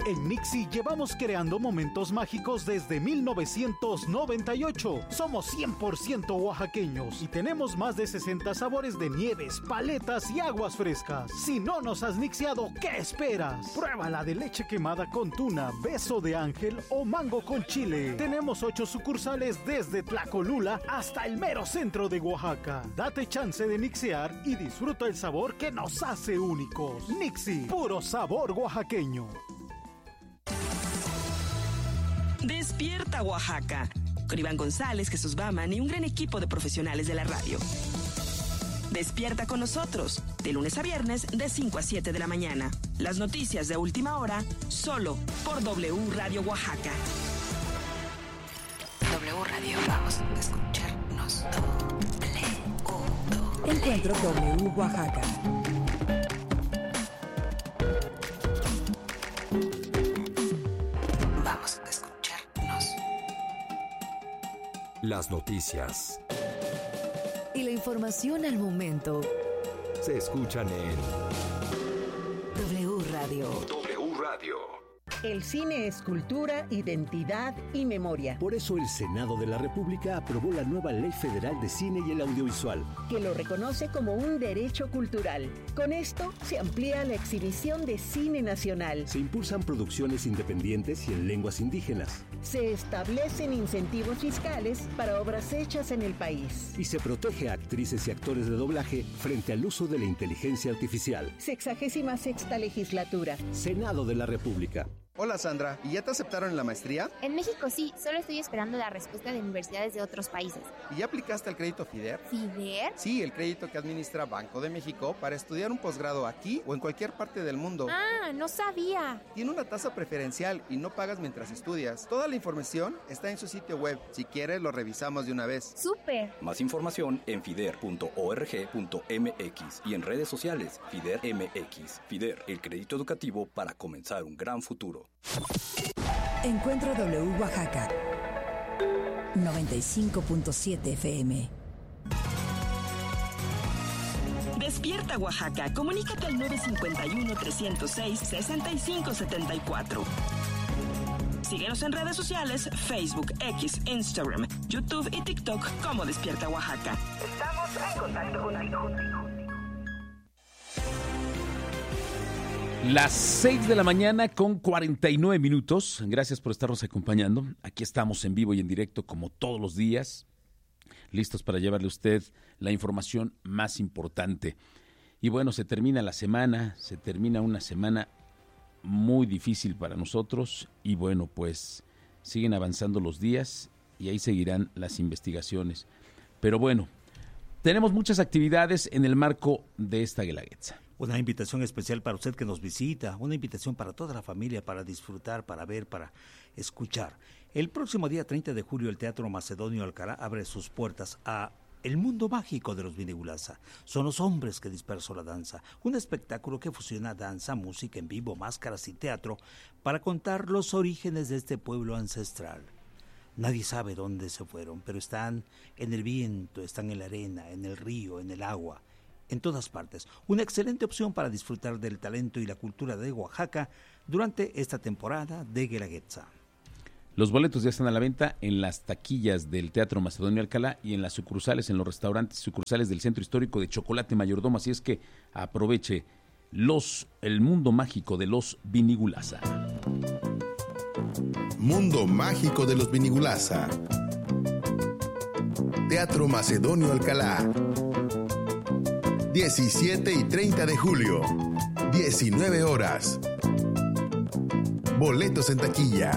En Nixie llevamos creando momentos mágicos desde 1998. Somos 100% oaxaqueños y tenemos más de 60 sabores de nieves, paletas y aguas frescas. Si no nos has nixiado, ¿qué esperas? Pruébala de leche quemada con tuna, beso de ángel o mango con chile. Tenemos 8 sucursales desde Tlacolula hasta el mero centro de Oaxaca. Date chance de nixear y disfruta el sabor que nos hace únicos. Nixie, puro sabor oaxaqueño. Despierta Oaxaca, con Iván González, Jesús Baman y un gran equipo de profesionales de la radio. Despierta con nosotros, de lunes a viernes, de 5 a 7 de la mañana. Las noticias de última hora, solo por W Radio Oaxaca. W Radio, vamos a escucharnos. Encuentro W Oaxaca. Vamos a escucharnos. Las noticias Y la información al momento. se escuchan en W Radio. W Radio. El cine es cultura, identidad y memoria, Por eso el Senado de la República aprobó la nueva Ley Federal de Cine y el Audiovisual. que lo reconoce como un derecho cultural. Con esto se amplía la exhibición de cine nacional. Se impulsan producciones independientes y en lenguas indígenas. Se establecen incentivos fiscales para obras hechas en el país. Y se protege a actrices y actores de doblaje frente al uso de la inteligencia artificial. 66ª legislatura. Senado de la República. Hola Sandra, ¿y ya te aceptaron en la maestría? En México sí, solo estoy esperando la respuesta de universidades de otros países. ¿Y ya aplicaste al crédito FIDER? ¿FIDER? Sí, el crédito que administra Banco de México para estudiar un posgrado aquí o en cualquier parte del mundo. Ah, no sabía. Tiene una tasa preferencial y no pagas mientras estudias. Toda la información está en su sitio web. Si quieres, lo revisamos de una vez. ¡Súper! Más información en fider.org.mx y en redes sociales FIDER MX. FIDER, el crédito educativo para comenzar un gran futuro. Encuentro W Oaxaca. 95.7 FM. Despierta Oaxaca, comunícate al 951-306-6574. Síguenos en redes sociales, Facebook, X, Instagram, YouTube y TikTok como Despierta Oaxaca. Estamos en contacto contigo. Las 6 de la mañana con 49 minutos. Gracias por estarnos acompañando. Aquí estamos en vivo y en directo como todos los días, listos para llevarle a usted la información más importante. Y bueno, se termina la semana, se termina una semana muy difícil para nosotros y bueno, pues siguen avanzando los días y ahí seguirán las investigaciones. Pero bueno, tenemos muchas actividades en el marco de esta Guelaguetza. Una invitación especial para usted que nos visita, una invitación para toda la familia para disfrutar, para ver, para escuchar. El próximo día 30 de julio el Teatro Macedonio Alcalá abre sus puertas a El Mundo Mágico de los Binigulasa. Son los hombres que dispersan la danza, un espectáculo que fusiona danza, música en vivo, máscaras y teatro para contar los orígenes de este pueblo ancestral. Nadie sabe dónde se fueron, pero están en el viento, están en la arena, en el río, en el agua, en todas partes. Una excelente opción para disfrutar del talento y la cultura de Oaxaca durante esta temporada de Guelaguetza. Los boletos ya están a la venta en las taquillas del Teatro Macedonio Alcalá y en las sucursales, en los restaurantes sucursales del Centro Histórico de Chocolate Mayordomo. Así es que aproveche el mundo mágico de los Binigulasa. Mundo mágico de los Binigulasa. Teatro Macedonio Alcalá. 17 y 30 de julio, 19 horas. Boletos en taquilla.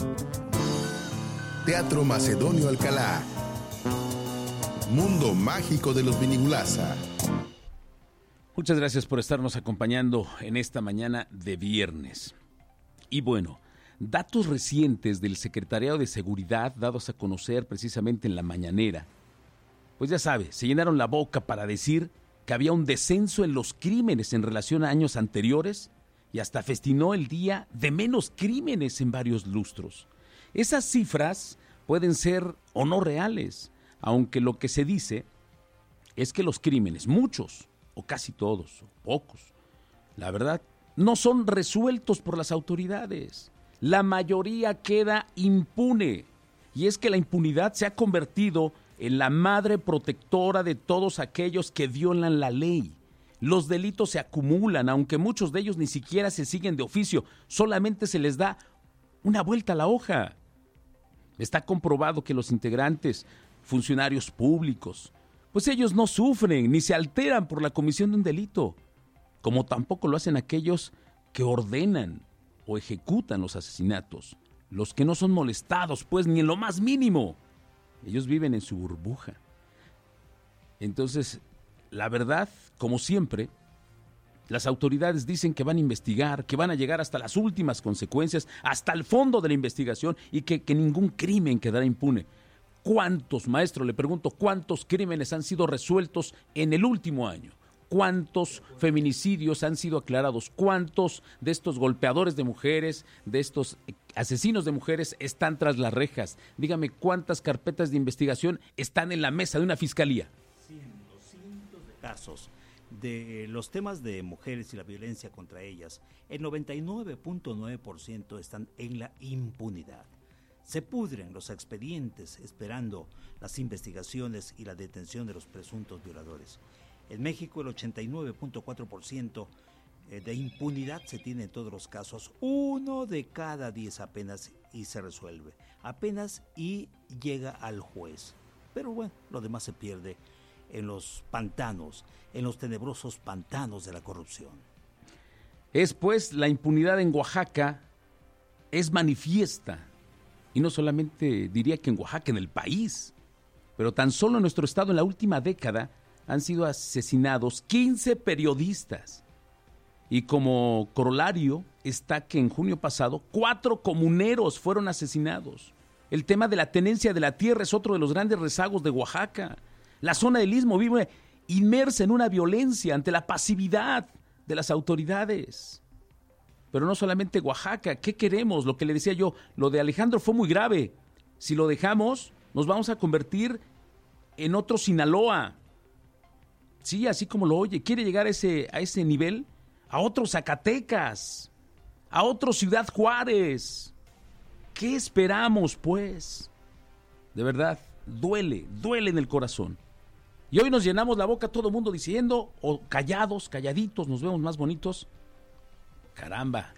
Teatro Macedonio Alcalá. Mundo mágico de los Binigulasa. Muchas gracias por estarnos acompañando en esta mañana de viernes. Y bueno, datos recientes del Secretariado de Seguridad dados a conocer precisamente en la mañanera. Pues ya sabe, se llenaron la boca para decir que había un descenso en los crímenes en relación a años anteriores y hasta festinó el día de menos crímenes en varios lustros. Esas cifras pueden ser o no reales, aunque lo que se dice es que los crímenes, muchos o casi todos, o pocos, la verdad no son resueltos por las autoridades. La mayoría queda impune. Y es que la impunidad se ha convertido en la madre protectora de todos aquellos que violan la ley. Los delitos se acumulan, aunque muchos de ellos ni siquiera se siguen de oficio, solamente se les da una vuelta a la hoja. Está comprobado que los integrantes, funcionarios públicos, pues ellos no sufren ni se alteran por la comisión de un delito, como tampoco lo hacen aquellos que ordenan o ejecutan los asesinatos, los que no son molestados, pues ni en lo más mínimo. Ellos viven en su burbuja. Entonces, la verdad, como siempre, las autoridades dicen que van a investigar, que van a llegar hasta las últimas consecuencias, hasta el fondo de la investigación y que ningún crimen quedará impune. ¿Cuántos, maestro, le pregunto, cuántos crímenes han sido resueltos en el último año? ¿Cuántos feminicidios han sido aclarados? ¿Cuántos de estos golpeadores de mujeres, de estos asesinos de mujeres están tras las rejas? Dígame, ¿cuántas carpetas de investigación están en la mesa de una fiscalía? Cientos de casos de los temas de mujeres y la violencia contra ellas. El 99.9% están en la impunidad. Se pudren los expedientes esperando las investigaciones y la detención de los presuntos violadores. En México el 89.4% de impunidad se tiene en todos los casos. 1 de cada 10 apenas y se resuelve. Apenas y llega al juez. Pero bueno, lo demás se pierde en los pantanos, en los tenebrosos pantanos de la corrupción. Es pues la impunidad en Oaxaca es manifiesta. Y no solamente diría que en Oaxaca, en el país, pero tan solo en nuestro estado en la última década han sido asesinados 15 periodistas. Y como corolario está que en junio pasado 4 comuneros fueron asesinados. El tema de la tenencia de la tierra es otro de los grandes rezagos de Oaxaca. La zona del Istmo vive inmersa en una violencia ante la pasividad de las autoridades. Pero no solamente Oaxaca, ¿qué queremos? Lo que le decía yo, lo de Alejandro fue muy grave. Si lo dejamos, nos vamos a convertir en otro Sinaloa. Sí, así como lo oye, quiere llegar a ese nivel, a otro Zacatecas, a otro Ciudad Juárez. ¿Qué esperamos, pues? De verdad, duele en el corazón. Y hoy nos llenamos la boca todo el mundo diciendo, o callados, calladitos, nos vemos más bonitos. Caramba,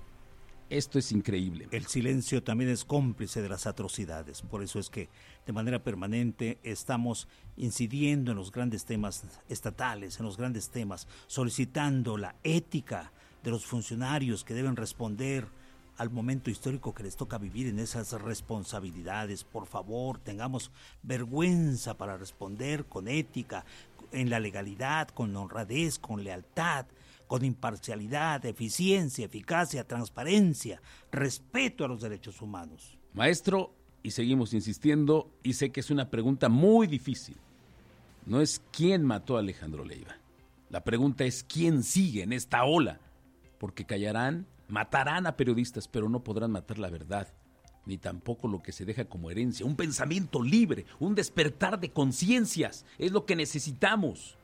esto es increíble. El silencio también es cómplice de las atrocidades. Por eso es que de manera permanente estamos incidiendo en los grandes temas estatales, en los grandes temas, solicitando la ética de los funcionarios que deben responder al momento histórico que les toca vivir en esas responsabilidades. Por favor, tengamos vergüenza para responder con ética, en la legalidad, con honradez, con lealtad, con imparcialidad, eficiencia, eficacia, transparencia, respeto a los derechos humanos. Maestro, y seguimos insistiendo, y sé que es una pregunta muy difícil. No es quién mató a Alejandro Leiva. La pregunta es quién sigue en esta ola. Porque callarán, matarán a periodistas, pero no podrán matar la verdad, ni tampoco lo que se deja como herencia. Un pensamiento libre, un despertar de conciencias, es lo que necesitamos.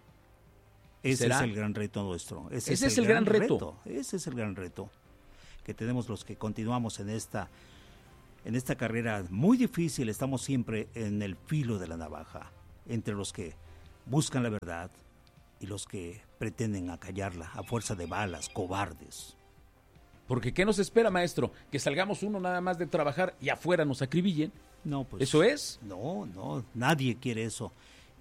Ese es el gran reto nuestro. Ese es el gran reto. Ese es el gran reto que tenemos los que continuamos en esta carrera muy difícil. Estamos siempre en el filo de la navaja, entre los que buscan la verdad y los que pretenden acallarla a fuerza de balas, cobardes. Porque ¿qué nos espera, maestro? ¿Que salgamos uno nada más de trabajar y afuera nos acribillen? No, pues. ¿Eso es? No, nadie quiere eso.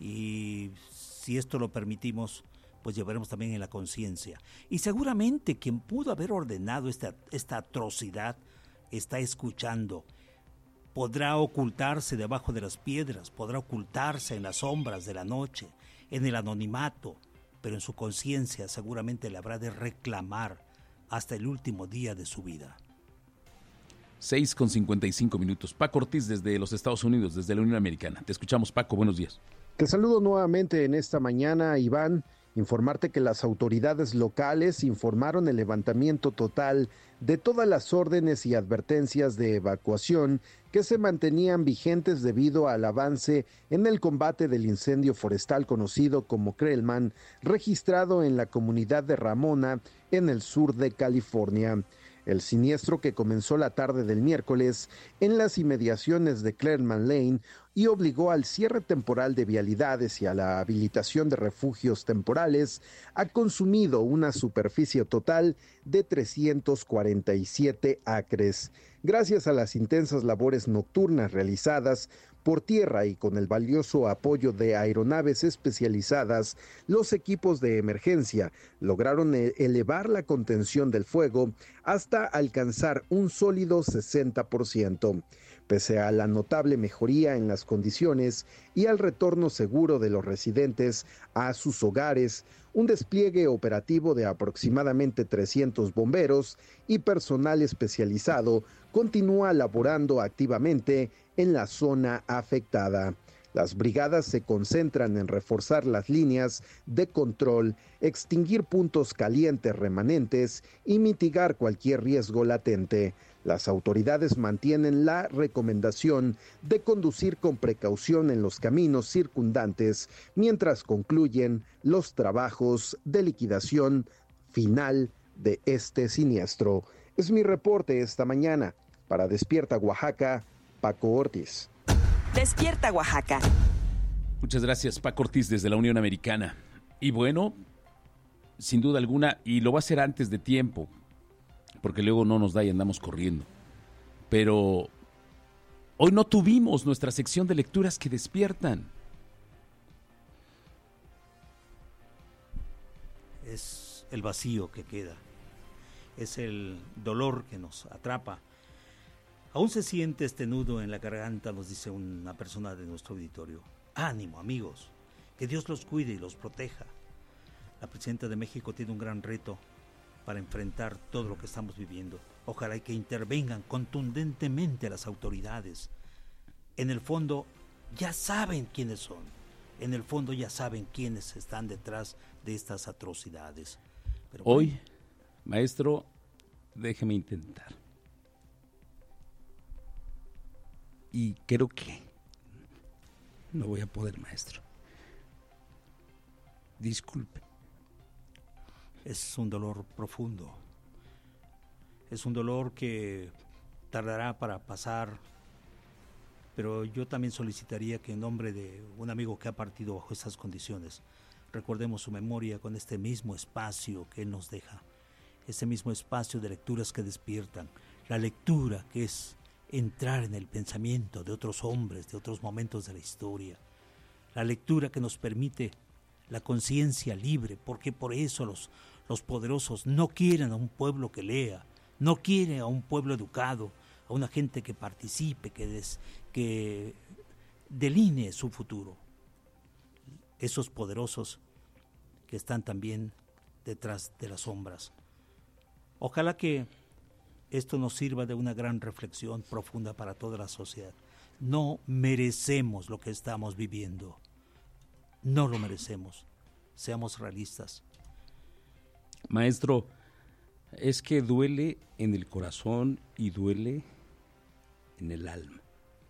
Y si esto lo permitimos, pues llevaremos también en la conciencia. Y seguramente quien pudo haber ordenado esta atrocidad está escuchando. Podrá ocultarse debajo de las piedras, podrá ocultarse en las sombras de la noche, en el anonimato, pero en su conciencia seguramente le habrá de reclamar hasta el último día de su vida. 6:55. Paco Ortiz desde los Estados Unidos, desde la Unión Americana. Te escuchamos, Paco, buenos días. Te saludo nuevamente en esta mañana, Iván. Informarte que las autoridades locales informaron el levantamiento total de todas las órdenes y advertencias de evacuación que se mantenían vigentes debido al avance en el combate del incendio forestal conocido como Crelman, registrado en la comunidad de Ramona, en el sur de California. El siniestro, que comenzó la tarde del miércoles en las inmediaciones de Clermont Lane y obligó al cierre temporal de vialidades y a la habilitación de refugios temporales, ha consumido una superficie total de 347 acres. Gracias a las intensas labores nocturnas realizadas por tierra y con el valioso apoyo de aeronaves especializadas, los equipos de emergencia lograron elevar la contención del fuego hasta alcanzar un sólido 60%. Pese a la notable mejoría en las condiciones y al retorno seguro de los residentes a sus hogares, un despliegue operativo de aproximadamente 300 bomberos y personal especializado continúa laborando activamente en la zona afectada. Las brigadas se concentran en reforzar las líneas de control, extinguir puntos calientes remanentes y mitigar cualquier riesgo latente. Las autoridades mantienen la recomendación de conducir con precaución en los caminos circundantes mientras concluyen los trabajos de liquidación final de este siniestro. Es mi reporte esta mañana. Para Despierta Oaxaca, Paco Ortiz. Despierta Oaxaca. Muchas gracias, Paco Ortiz, desde la Unión Americana. Y bueno, sin duda alguna, y lo va a hacer antes de tiempo, porque luego no nos da y andamos corriendo. Pero hoy no tuvimos nuestra sección de lecturas que despiertan. Es el vacío que queda. Es el dolor que nos atrapa. Aún se siente este nudo en la garganta, nos dice una persona de nuestro auditorio. Ánimo, amigos, que Dios los cuide y los proteja. La presidenta de México tiene un gran reto para enfrentar todo lo que estamos viviendo. Ojalá que intervengan contundentemente las autoridades. En el fondo ya saben quiénes son. En el fondo ya saben quiénes están detrás de estas atrocidades. Pero hoy, maestro, déjeme intentar. Y creo que no voy a poder, maestro. Disculpe. Es un dolor profundo. Es un dolor que tardará para pasar, pero yo también solicitaría que en nombre de un amigo que ha partido bajo estas condiciones, recordemos su memoria con este mismo espacio que él nos deja, este mismo espacio de lecturas que despiertan, la lectura que es entrar en el pensamiento de otros hombres, de otros momentos de la historia, la lectura que nos permite la conciencia libre, porque por eso los poderosos no quieren a un pueblo que lea, no quieren a un pueblo educado, a una gente que participe, que delinee su futuro. Esos poderosos que están también detrás de las sombras. Ojalá que esto nos sirva de una gran reflexión profunda para toda la sociedad. No merecemos lo que estamos viviendo. No lo merecemos. Seamos realistas. Maestro, es que duele en el corazón y duele en el alma.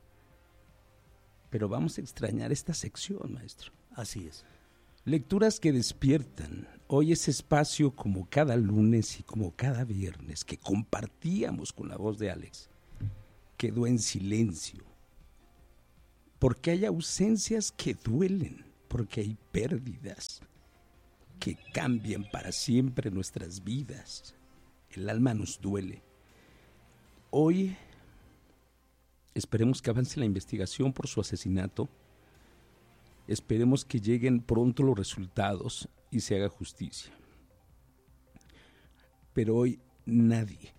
Pero vamos a extrañar esta sección, maestro. Así es. Lecturas que despiertan. Hoy ese espacio, como cada lunes y como cada viernes, que compartíamos con la voz de Alex, quedó en silencio. Porque hay ausencias que duelen, porque hay pérdidas que cambian para siempre nuestras vidas. El alma nos duele. Hoy esperemos que avance la investigación por su asesinato. Esperemos que lleguen pronto los resultados y se haga justicia. Pero hoy nadie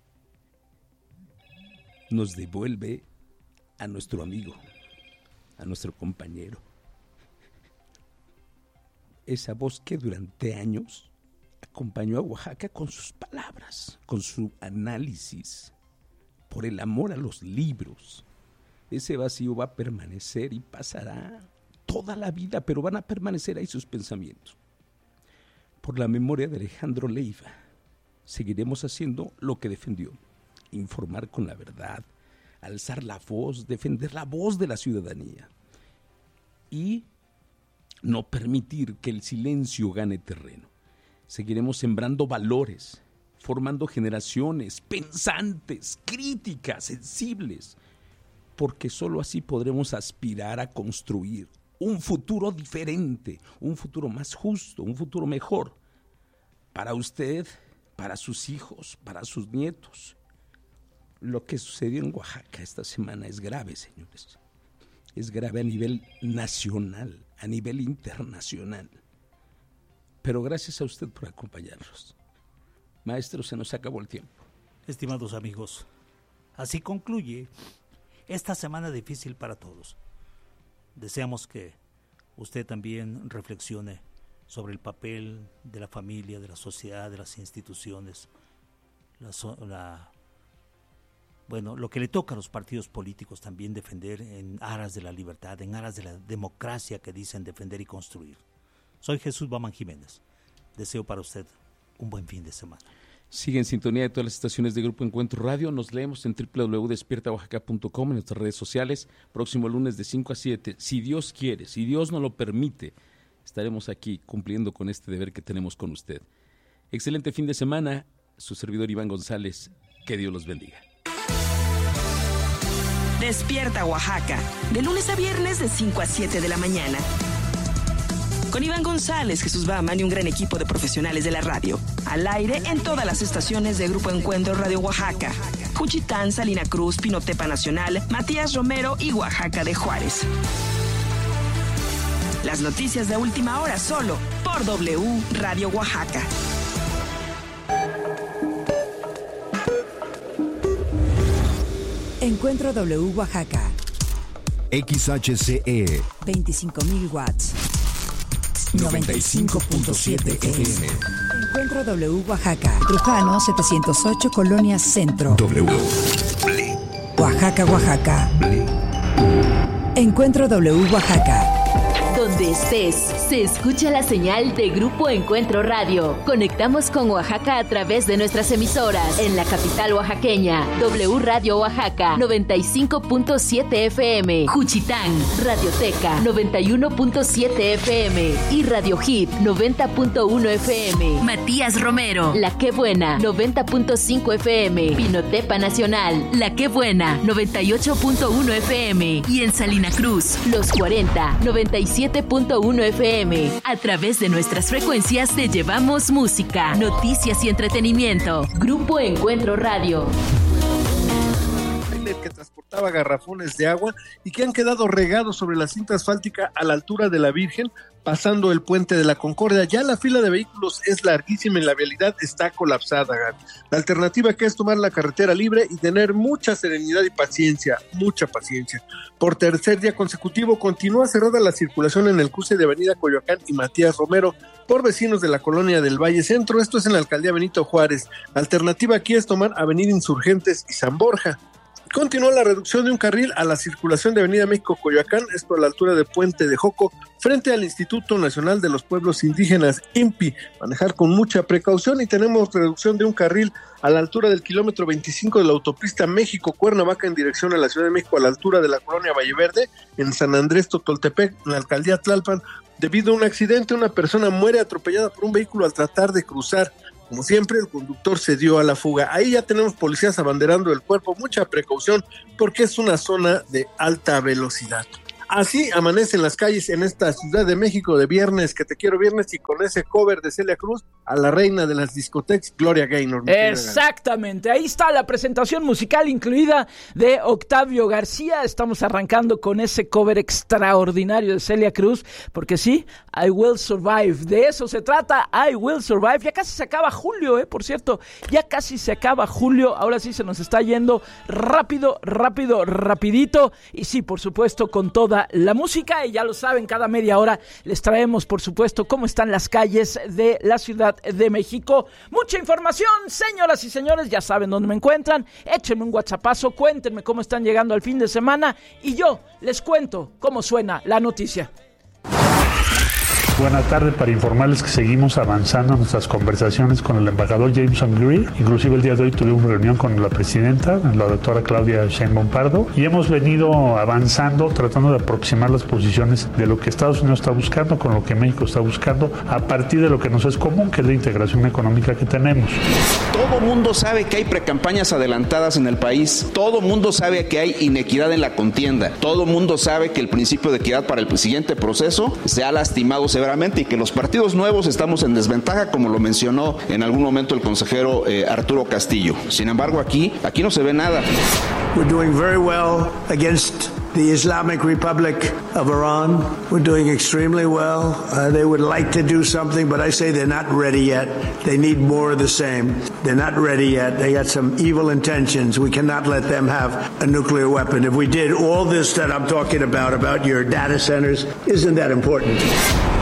nos devuelve a nuestro amigo, a nuestro compañero. Esa voz que durante años acompañó a Oaxaca con sus palabras, con su análisis, por el amor a los libros. Ese vacío va a permanecer y pasará toda la vida, pero van a permanecer ahí sus pensamientos. Por la memoria de Alejandro Leiva, seguiremos haciendo lo que defendió, informar con la verdad, alzar la voz, defender la voz de la ciudadanía y no permitir que el silencio gane terreno. Seguiremos sembrando valores, formando generaciones pensantes, críticas, sensibles, porque solo así podremos aspirar a construir un futuro diferente, un futuro más justo, un futuro mejor para usted, para sus hijos, para sus nietos. Lo que sucedió en Oaxaca esta semana es grave, señores. Es grave a nivel nacional, a nivel internacional. Pero gracias a usted por acompañarnos. Maestro, se nos acabó el tiempo. Estimados amigos, así concluye esta semana difícil para todos. Deseamos que usted también reflexione sobre el papel de la familia, de la sociedad, de las instituciones, lo que le toca a los partidos políticos también defender en aras de la libertad, en aras de la democracia que dicen defender y construir. Soy Jesús Bamán Jiménez. Deseo para usted un buen fin de semana. Sigue en sintonía de todas las estaciones de Grupo Encuentro Radio. Nos leemos en www.despiertaoaxaca.com, en nuestras redes sociales. Próximo lunes de 5 a 7. Si Dios quiere, si Dios nos lo permite, estaremos aquí cumpliendo con este deber que tenemos con usted. Excelente fin de semana. Su servidor Iván González. Que Dios los bendiga. Despierta Oaxaca. De lunes a viernes de 5 a 7 de la mañana. Con Iván González, Jesús Baman y un gran equipo de profesionales de la radio. Al aire en todas las estaciones de Grupo Encuentro Radio Oaxaca. Juchitán, Salina Cruz, Pinotepa Nacional, Matías Romero y Oaxaca de Juárez. Las noticias de última hora solo por W Radio Oaxaca. Encuentro W Oaxaca. XHCE 25,000 watts. 95.7 FM. Encuentro W Oaxaca. Trujano 708, Colonia Centro. W. Oaxaca, Oaxaca. Encuentro W Oaxaca. Donde estés, se escucha la señal de Grupo Encuentro Radio. Conectamos con Oaxaca a través de nuestras emisoras. En la capital oaxaqueña, W Radio Oaxaca, 95.7 FM. Juchitán, Radioteca, 91.7 FM. Y Radio Hit, 90.1 FM. Matías Romero, La Que Buena, 90.5 FM. Pinotepa Nacional, La Que Buena, 98.1 FM. Y en Salina Cruz, Los 40, 97.1 FM. A través de nuestras frecuencias te llevamos música, noticias y entretenimiento. Grupo Encuentro Radio. Que transportaba garrafones de agua y que han quedado regados sobre la cinta asfáltica a la altura de la Virgen, pasando el puente de la Concordia. Ya la fila de vehículos es larguísima y la vialidad está colapsada. La alternativa que es tomar la carretera libre y tener mucha serenidad y paciencia, mucha paciencia. Por tercer día consecutivo continúa cerrada la circulación en el cruce de Avenida Coyoacán y Matías Romero por vecinos de la colonia del Valle Centro. Esto es en la alcaldía Benito Juárez. La alternativa aquí es tomar Avenida Insurgentes y San Borja. Continúa la reducción de un carril a la circulación de Avenida México-Coyoacán, esto a la altura de Puente de Joco, frente al Instituto Nacional de los Pueblos Indígenas, INPI. Manejar con mucha precaución y tenemos reducción de un carril a la altura del kilómetro 25 de la autopista México-Cuernavaca en dirección a la Ciudad de México, a la altura de la colonia Valleverde, en San Andrés Totoltepec, en la alcaldía Tlalpan. Debido a un accidente, una persona muere atropellada por un vehículo al tratar de cruzar. Como siempre, el conductor se dio a la fuga. Ahí ya tenemos policías abanderando el cuerpo. Mucha precaución porque es una zona de alta velocidad. Así amanecen las calles en esta Ciudad de México de viernes, que te quiero viernes, y con ese cover de Celia Cruz a la reina de las discotecas, Gloria Gaynor. Exactamente, ahí está la presentación musical incluida de Octavio García. Estamos arrancando con ese cover extraordinario de Celia Cruz, porque sí, I Will Survive, de eso se trata, I Will Survive. Ya casi se acaba julio, por cierto, ya casi se acaba julio, ahora sí se nos está yendo rápido, rapidito, y sí, por supuesto, con toda la música, y ya lo saben, cada media hora les traemos, por supuesto, cómo están las calles de la Ciudad de México. Mucha información, señoras y señores, ya saben dónde me encuentran. Échenme un whatsappazo, cuéntenme cómo están llegando al fin de semana y yo les cuento cómo suena la noticia. Buenas tardes, para informarles que seguimos avanzando en nuestras conversaciones con el embajador Jameson Greer. Inclusive el día de hoy tuvimos reunión con la presidenta, la doctora Claudia Sheinbaum Pardo, y hemos venido avanzando, tratando de aproximar las posiciones de lo que Estados Unidos está buscando con lo que México está buscando, a partir de lo que nos es común, que es la integración económica que tenemos. Todo mundo sabe que hay precampañas adelantadas en el país. Todo mundo sabe que hay inequidad en la contienda. Todo mundo sabe que el principio de equidad para el siguiente proceso se ha lastimado severamente y que los partidos nuevos estamos en desventaja, como lo mencionó en algún momento el consejero Arturo Castillo. Sin embargo, aquí no se ve nada. We're doing very well against the Islamic Republic of Iran. We're doing extremely well. They would like to do something, but I say they're not ready yet. They need more of the same. They're not ready yet. They got some evil intentions. We cannot let them have a nuclear weapon. If we did all this that I'm talking about your data centers, isn't that important?